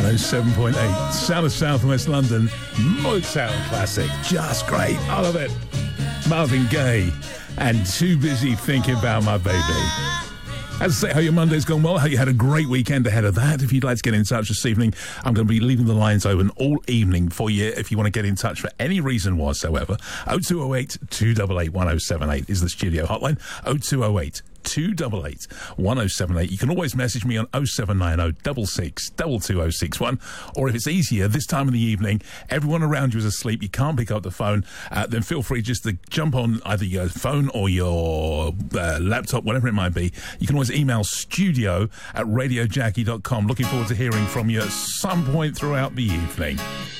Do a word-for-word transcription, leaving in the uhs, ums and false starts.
oh seven point eight. Sound of South West London. Motown classic. Just great. I love it. Marvin Gaye and Too Busy Thinking About My Baby. As I say, how your Monday's gone well, how you had a great weekend ahead of that. If you'd like to get in touch this evening, I'm going to be leaving the lines open all evening for you if you want to get in touch for any reason whatsoever. oh two oh eight, two eight eight, one oh seven eight is the studio hotline. oh two oh eight, two eight eight, one oh seven eight. You can always message me on oh seven nine oh, six six, two two oh six one, or if it's easier, this time of the evening, everyone around you is asleep, you can't pick up the phone, uh, then feel free just to jump on either your phone or your uh, laptop, whatever it might be. You can always email studio at radio jackie dot com. Looking forward to hearing from you at some point throughout the evening.